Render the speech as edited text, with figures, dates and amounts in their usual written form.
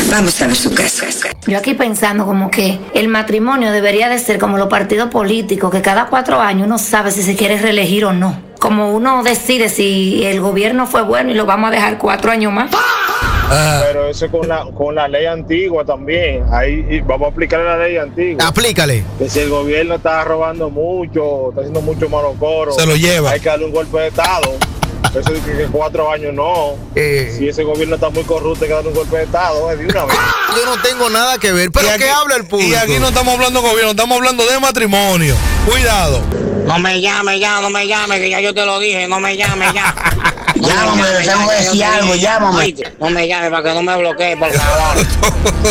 Vamos a ver su caso. Yo aquí pensando como que el matrimonio debería de ser como los partidos políticos, que cada 4 años uno sabe si se quiere reelegir o no. Como uno decide si el gobierno fue bueno y lo vamos a dejar 4 años más. Pero eso es con la ley antigua también. Ahí vamos a aplicar la ley antigua. Aplícale. Que si el gobierno está robando mucho, está haciendo mucho malocoro, se lo lleva. Hay que darle un golpe de estado. Eso de que 4 años no. Si ese gobierno está muy corrupto, hay que darle un golpe de estado de una vez. Yo no tengo nada que ver. ¿Pero qué habla el público? Y aquí no estamos hablando de gobierno, estamos hablando de matrimonio. Cuidado. No me llame ya, no me llame, que ya yo te lo dije, no me llame ya. Llámame, tengo que decir algo, llámame. No me llame para que no me bloquee, por favor.